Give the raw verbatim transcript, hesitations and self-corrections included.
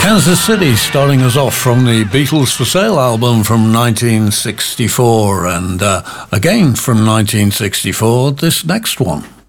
Kansas City starting us off from the Beatles for Sale album from nineteen sixty-four, and uh, again from nineteen sixty-four, this next one.